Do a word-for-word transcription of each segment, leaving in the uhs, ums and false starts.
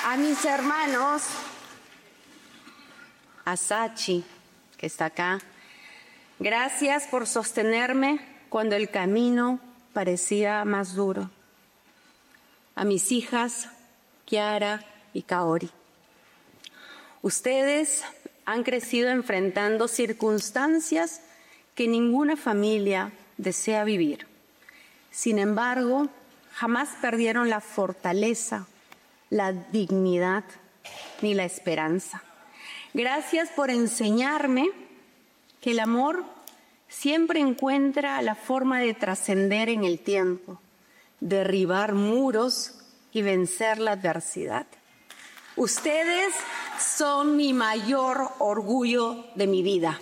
A mis hermanos, a Sachi, que está acá, gracias por sostenerme cuando el camino parecía más duro. A mis hijas, Kiara y Kaori. Ustedes han crecido enfrentando circunstancias que ninguna familia desea vivir. Sin embargo, jamás perdieron la fortaleza, la dignidad ni la esperanza. Gracias por enseñarme que el amor siempre encuentra la forma de trascender en el tiempo, derribar muros y vencer la adversidad. Ustedes son mi mayor orgullo de mi vida.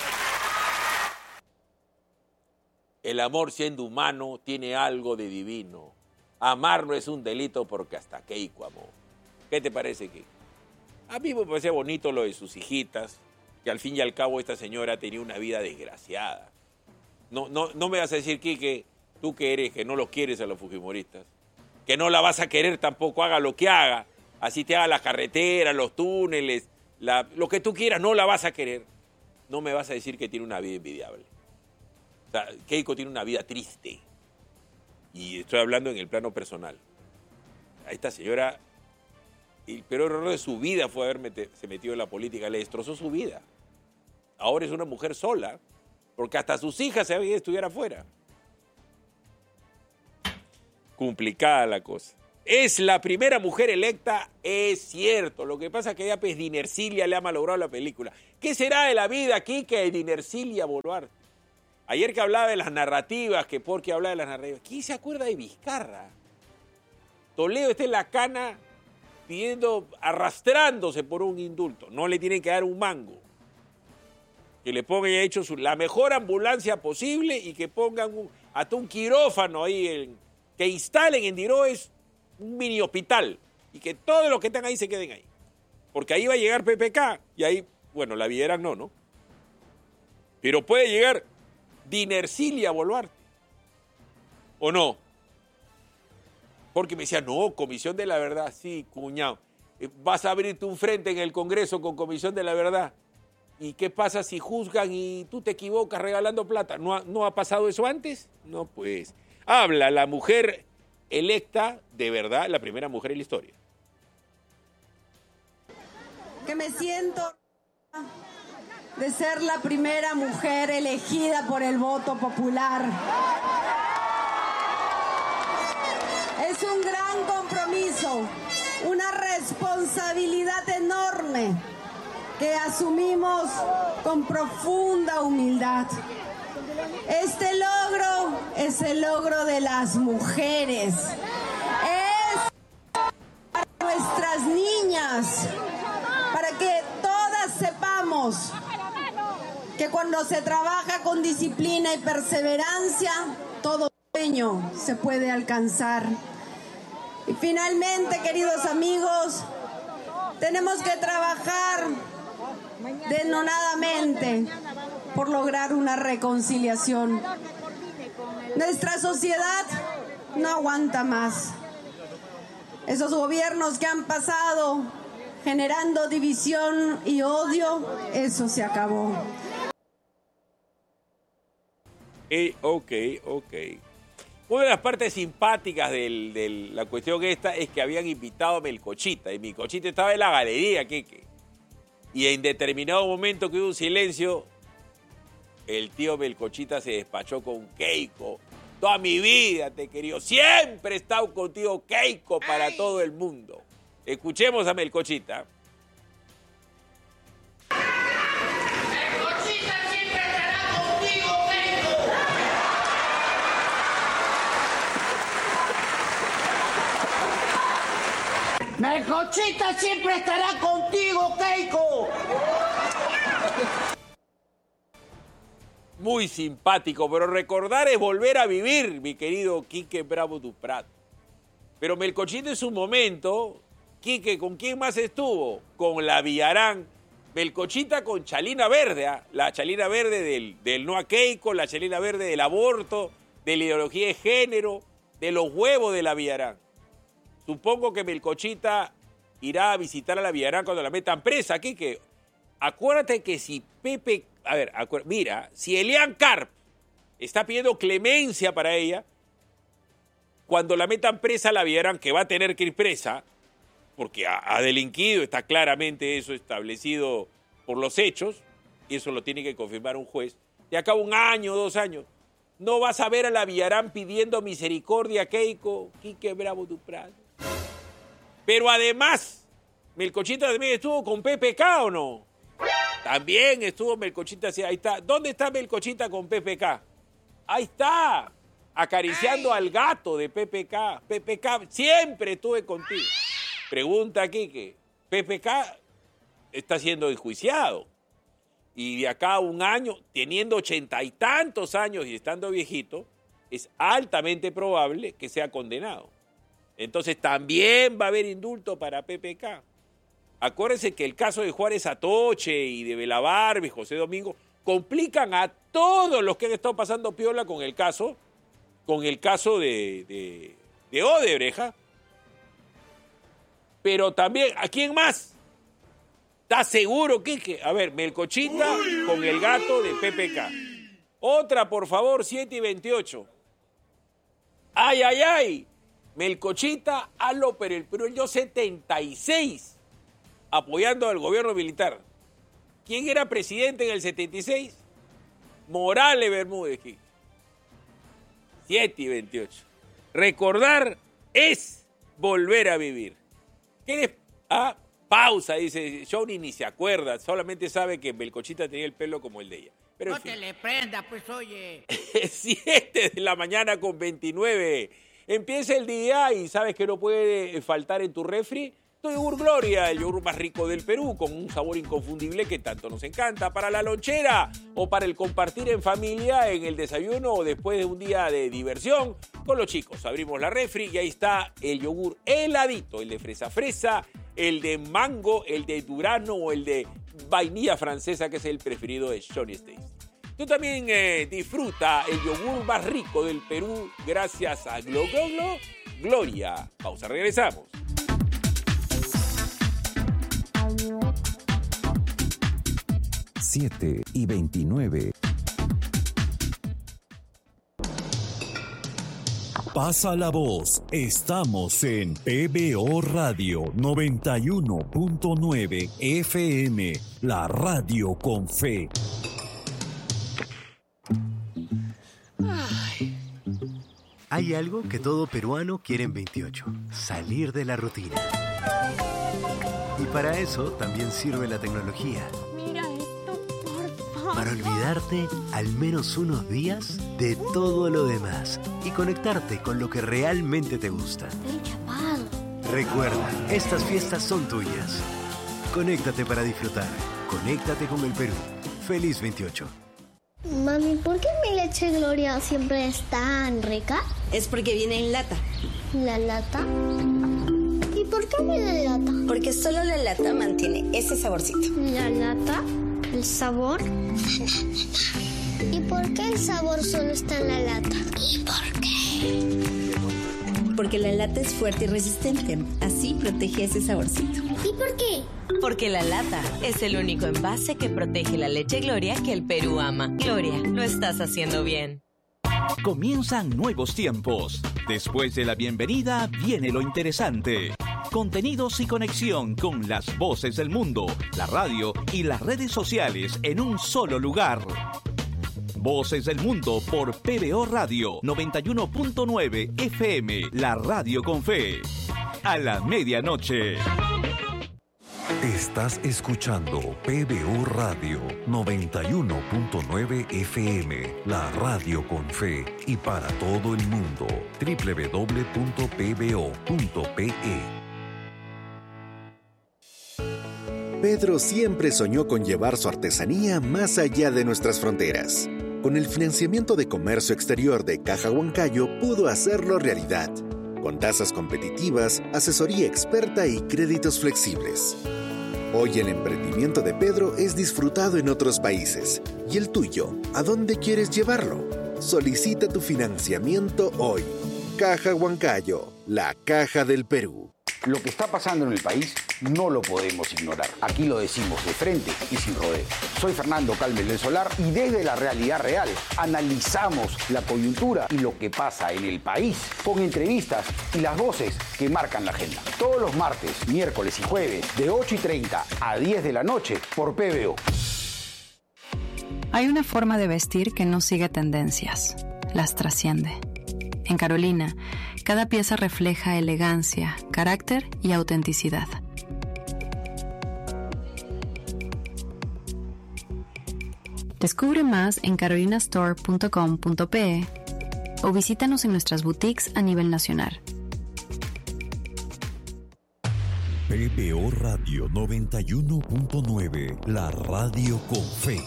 El amor, siendo humano, tiene algo de divino. Amar no es un delito porque hasta Keiko amó. ¿Qué te parece, Keiko? A mí me parece bonito lo de sus hijitas, que al fin y al cabo esta señora tenía una vida desgraciada. No, no, no me vas a decir, Quique, tú que eres, que no los quieres a los fujimoristas, que no la vas a querer tampoco, haga lo que haga, así te haga las carreteras, los túneles, la, lo que tú quieras, no la vas a querer. No me vas a decir que tiene una vida envidiable. O sea, Keiko tiene una vida triste. Y estoy hablando en el plano personal. A esta señora, el peor error de su vida fue haberse metido en la política. Le destrozó su vida. Ahora es una mujer sola, porque hasta sus hijas se habían de estudiar afuera. Complicada la cosa. Es la primera mujer electa, es cierto. Lo que pasa es que ya pues Dinercilia le ha malogrado la película. ¿Qué será de la vida aquí que Dinercilia Boluarte? Ayer que hablaba de las narrativas, que porque hablaba de las narrativas, ¿quién se acuerda de Vizcarra? Toledo está en la cana pidiendo, arrastrándose por un indulto. No le tienen que dar un mango. Que le pongan ya hecho su, la mejor ambulancia posible y que pongan un, hasta un quirófano ahí, en, que instalen en Diroes un mini hospital y que todos los que están ahí se queden ahí. Porque ahí va a llegar P P K y ahí, bueno, la Villarán no, ¿no? Pero puede llegar Dinercilia Boluarte. ¿O no? Porque me decía, no, Comisión de la Verdad, sí, cuñado. Vas a abrirte un frente en el Congreso con Comisión de la Verdad. ¿Y qué pasa si juzgan y tú te equivocas regalando plata? ¿No ha, no ha pasado eso antes? No, pues. Habla la mujer electa, de verdad, la primera mujer en la historia. Que me siento de ser la primera mujer elegida por el voto popular. Es un gran compromiso, una responsabilidad enorme que asumimos con profunda humildad. Este logro es el logro de las mujeres, es para nuestras niñas, para que todas sepamos que cuando se trabaja con disciplina y perseverancia, todo sueño se puede alcanzar. Y finalmente, queridos amigos, tenemos que trabajar denodadamente por lograr una reconciliación. Nuestra sociedad no aguanta más. Esos gobiernos que han pasado generando división y odio, eso se acabó. Eh, ok, ok. Una de las partes simpáticas de del, la cuestión esta es que habían invitado a Melcochita, y Melcochita estaba en la galería, Keke. Y en determinado momento que hubo un silencio, el tío Melcochita se despachó con Keiko. Toda mi vida te he querido, siempre he estado contigo, Keiko, para Ay. todo el mundo. Escuchemos a Melcochita. Melcochita siempre estará contigo, Keiko. Muy simpático, pero recordar es volver a vivir, mi querido Quique Bravo Duprat. Pero Melcochita en su momento, Quique, ¿con quién más estuvo? Con la Villarán. Melcochita con Chalina Verde, ¿eh? La Chalina Verde del, del no a Keiko, la Chalina Verde del aborto, de la ideología de género, de los huevos de la Villarán. Supongo que Melcochita irá a visitar a la Villarán cuando la metan presa, Quique. Acuérdate que si Pepe, a ver, acuérdate, mira, si Elian Carp está pidiendo clemencia para ella, cuando la metan presa la Villarán, que va a tener que ir presa, porque ha, ha delinquido, está claramente eso establecido por los hechos, y eso lo tiene que confirmar un juez, de acá un año, dos años, no vas a ver a la Villarán pidiendo misericordia, Keiko, Quique Bravo Duprat. Pero además, Melcochita también estuvo con P P K, ¿o no? También estuvo Melcochita, ahí está. ¿Dónde está Melcochita con P P K? Ahí está, acariciando Ay. al gato de P P K. P P K, siempre estuve contigo. Pregunta aquí que P P K está siendo enjuiciado. Y de acá a un año, teniendo ochenta y tantos años y estando viejito, es altamente probable que sea condenado. Entonces también va a haber indulto para P P K. Acuérdense que el caso de Juárez Atoche y de Belabarbe y José Domingo complican a todos los que han estado pasando piola con el caso, con el caso de, de, de Odebrecht. Pero también, ¿a quién más? ¿Estás seguro, Quique? A ver, Melcochita con el gato de P P K. Otra, por favor, siete y veintiocho. ¡Ay, ay, ay! Melcochita, Alo pero el Perú, yo setenta y seis, apoyando al gobierno militar. ¿Quién era presidente en el setenta y seis? Morales Bermúdez, Quique. siete y veintiocho. Recordar es volver a vivir. ¿Qué ah, pausa, dice Johnny, ni se acuerda, solamente sabe que Melcochita tenía el pelo como el de ella. Pero, no en fin. te le prenda, pues, oye. siete de la mañana con veintinueve. Empieza el día y sabes que no puede faltar en tu refri tu yogur Gloria, el yogur más rico del Perú, con un sabor inconfundible que tanto nos encanta. Para la lonchera o para el compartir en familia, en el desayuno o después de un día de diversión con los chicos. Abrimos la refri y ahí está el yogur heladito, el de fresa fresa, el de mango, el de durazno o el de vainilla francesa, que es el preferido de Johnny Stace. Tú también eh, disfruta el yogur más rico del Perú gracias a Glo Glo Glo Gloria. Pausa, regresamos. siete y veintinueve. Pasa la voz. Estamos en P B O Radio noventa y uno punto nueve F M, la radio con fe. Ay. Hay algo que todo peruano quiere en veintiocho: salir de la rutina. Y para eso también sirve la tecnología. Mira esto, por favor. Para olvidarte al menos unos días de todo lo demás y conectarte con lo que realmente te gusta. Estoy chapado. Recuerda, estas fiestas son tuyas. Conéctate para disfrutar. Conéctate con el Perú. Feliz veintiocho. Mami, ¿por qué mi leche Gloria siempre es tan rica? Es porque viene en lata. ¿La lata? ¿Y por qué viene en lata? Porque solo la lata mantiene ese saborcito. ¿La lata? ¿El sabor? ¿Y por qué el sabor solo está en la lata? ¿Y por qué? Porque la lata es fuerte y resistente. Así protege ese saborcito. ¿Y por qué? Porque la lata es el único envase que protege la leche Gloria que el Perú ama. Gloria, lo estás haciendo bien. Comienzan nuevos tiempos. Después de la bienvenida viene lo interesante. Contenidos y conexión con las voces del mundo, la radio y las redes sociales en un solo lugar. Voces del Mundo por P B O Radio noventa y uno punto nueve F M, la radio con fe. A la medianoche. Estás escuchando P B O Radio noventa y uno punto nueve F M, la radio con fe, y para todo el mundo, doble u doble u doble u punto p b o punto p e. Pedro siempre soñó con llevar su artesanía más allá de nuestras fronteras. Con el financiamiento de comercio exterior de Caja Huancayo pudo hacerlo realidad, con tasas competitivas, asesoría experta y créditos flexibles. Hoy el emprendimiento de Pedro es disfrutado en otros países. ¿Y el tuyo? ¿A dónde quieres llevarlo? Solicita tu financiamiento hoy. Caja Huancayo, la caja del Perú. Lo que está pasando en el país no lo podemos ignorar. Aquí lo decimos de frente y sin rodeo. Soy Fernando Calmes del Solar y desde la realidad real analizamos la coyuntura y lo que pasa en el país con entrevistas y las voces que marcan la agenda. Todos los martes, miércoles y jueves de ocho y treinta a diez de la noche por P B O. Hay una forma de vestir que no sigue tendencias, las trasciende. En Carolina, cada pieza refleja elegancia, carácter y autenticidad. Descubre más en carolina store punto com punto pe o visítanos en nuestras boutiques a nivel nacional. P B O Radio noventa y uno punto nueve, la radio con fe.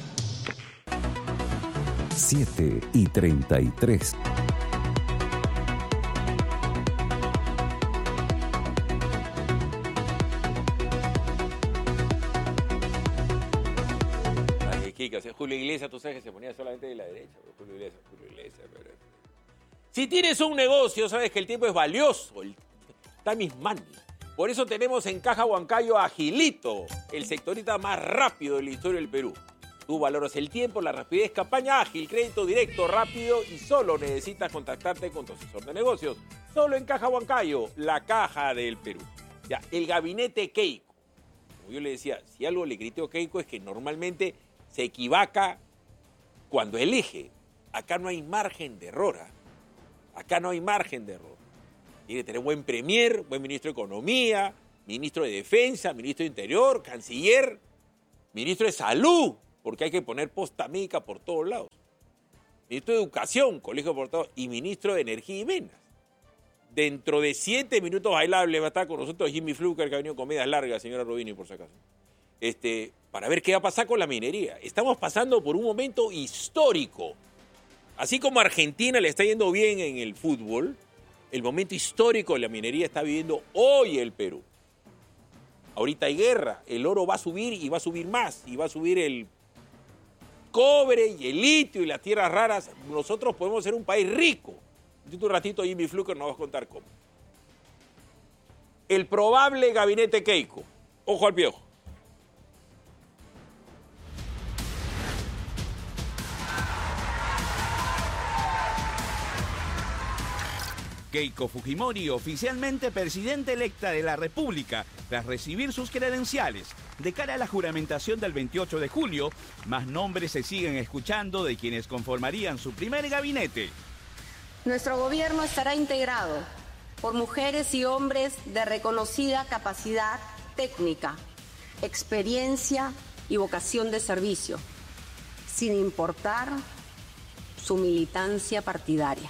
siete y treinta y tres. Julio Iglesias, tú sabes que se ponía solamente de la derecha. Julio Iglesias, Julio Iglesias. Pero... Si tienes un negocio, sabes que el tiempo es valioso. El time is money. Por eso tenemos en Caja Huancayo a Agilito, el sectorista más rápido de la historia del Perú. Tú valoras el tiempo, la rapidez, campaña ágil, crédito directo, rápido y solo necesitas contactarte con tu asesor de negocios. Solo en Caja Huancayo, la caja del Perú. Ya, el gabinete Keiko. Como yo le decía, si algo le critico a Keiko es que normalmente se equivoca cuando elige. Acá no hay margen de error. ¿eh? Acá no hay margen de error. Tiene que tener buen premier, buen ministro de Economía, ministro de Defensa, ministro de Interior, canciller, ministro de Salud, porque hay que poner posta médica por todos lados. Ministro de Educación, colegio por todos, y ministro de Energía y Minas. Dentro de siete minutos bailables va a estar con nosotros Jimmy Fluker, que ha venido con medias largas, señora Robini, por si acaso. Este, para ver qué va a pasar con la minería. Estamos pasando por un momento histórico. Así como a Argentina le está yendo bien en el fútbol, el momento histórico de la minería está viviendo hoy el Perú. Ahorita hay guerra, el oro va a subir y va a subir más, y va a subir el cobre y el litio y las tierras raras. Nosotros podemos ser un país rico. Un ratito Jimmy Fluker nos va a contar cómo. El probable gabinete Keiko. Ojo al piojo. Keiko Fujimori, oficialmente presidenta electa de la República, tras recibir sus credenciales. De cara a la juramentación del veintiocho de julio, más nombres se siguen escuchando de quienes conformarían su primer gabinete. Nuestro gobierno estará integrado por mujeres y hombres de reconocida capacidad técnica, experiencia y vocación de servicio, sin importar su militancia partidaria.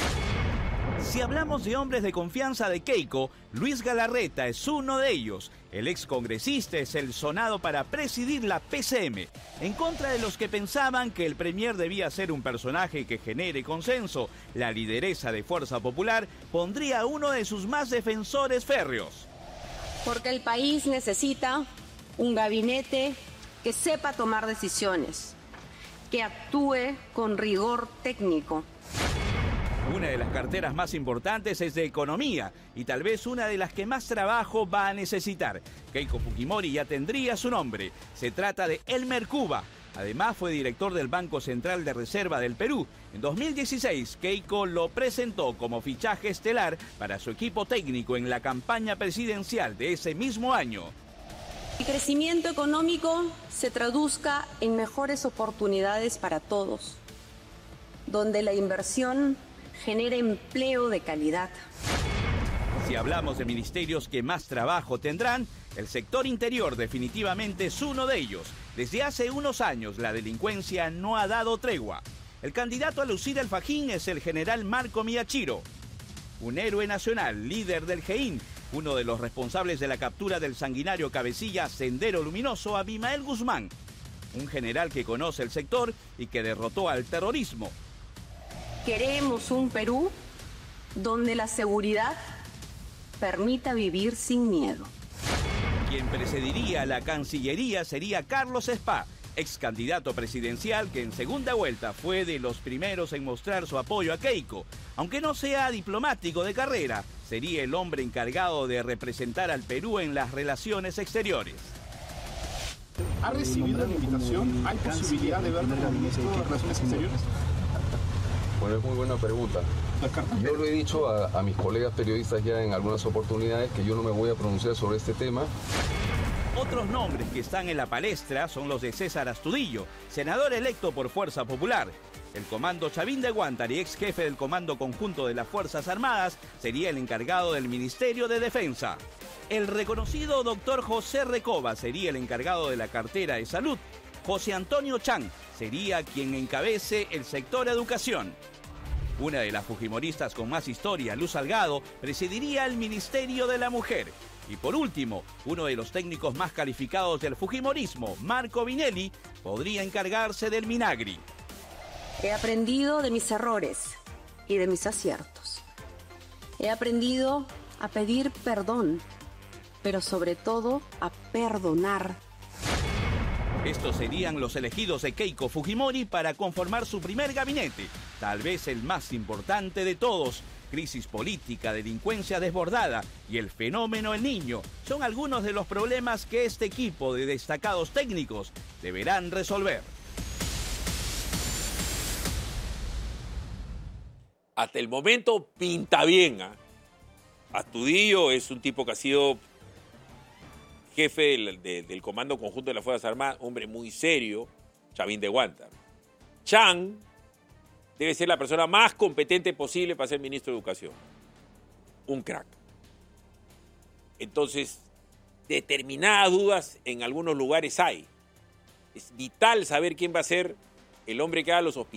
Si hablamos de hombres de confianza de Keiko, Luis Galarreta es uno de ellos. El excongresista es el sonado para presidir la P C M, en contra de los que pensaban que el premier debía ser un personaje que genere consenso. La lideresa de Fuerza Popular pondría a uno de sus más defensores férreos. Porque el país necesita un gabinete que sepa tomar decisiones, que actúe con rigor técnico. Una de las carteras más importantes es de Economía y tal vez una de las que más trabajo va a necesitar. Keiko Fujimori ya tendría su nombre. Se trata de Elmer Cuba. Además fue director del Banco Central de Reserva del Perú. En dos mil dieciséis, Keiko lo presentó como fichaje estelar para su equipo técnico en la campaña presidencial de ese mismo año. El crecimiento económico se traduzca en mejores oportunidades para todos, donde la inversión genera empleo de calidad. Si hablamos de ministerios que más trabajo tendrán, el sector interior definitivamente es uno de ellos. Desde hace unos años la delincuencia no ha dado tregua. El candidato a lucir el fajín es el general Marco Miyachiro, un héroe nacional, líder del G E I N, uno de los responsables de la captura del sanguinario cabecilla Sendero Luminoso Abimael Guzmán, un general que conoce el sector y que derrotó al terrorismo. Queremos un Perú donde la seguridad permita vivir sin miedo. Quien presidiría la Cancillería sería Carlos Spa, ex candidato presidencial que en segunda vuelta fue de los primeros en mostrar su apoyo a Keiko. Aunque no sea diplomático de carrera, sería el hombre encargado de representar al Perú en las relaciones exteriores. ¿Ha recibido la invitación? ¿Hay posibilidad de verlo como ministro de Relaciones Exteriores? Bueno, es muy buena pregunta. Yo lo he dicho a, a mis colegas periodistas ya en algunas oportunidades que yo no me voy a pronunciar sobre este tema. Otros nombres que están en la palestra son los de César Astudillo, senador electo por Fuerza Popular. El comando Chavín de Guántari, ex jefe del Comando Conjunto de las Fuerzas Armadas, sería el encargado del Ministerio de Defensa. El reconocido doctor José Recoba sería el encargado de la cartera de Salud. José Antonio Chang sería quien encabece el sector Educación. Una de las fujimoristas con más historia, Luz Salgado, presidiría el Ministerio de la Mujer. Y por último, uno de los técnicos más calificados del fujimorismo, Marco Vinelli, podría encargarse del Minagri. He aprendido de mis errores y de mis aciertos. He aprendido a pedir perdón, pero sobre todo a perdonar. Estos serían los elegidos de Keiko Fujimori para conformar su primer gabinete, tal vez el más importante de todos. Crisis política, delincuencia desbordada y el fenómeno El Niño son algunos de los problemas que este equipo de destacados técnicos deberán resolver. Hasta el momento pinta bien. ¿eh? Astudillo es un tipo que ha sido jefe del, de, del Comando Conjunto de las Fuerzas Armadas, hombre muy serio, Chavín de Guántari. Chang debe ser la persona más competente posible para ser ministro de Educación. Un crack. Entonces, determinadas dudas en algunos lugares hay. Es vital saber quién va a ser el hombre que haga los hospitales.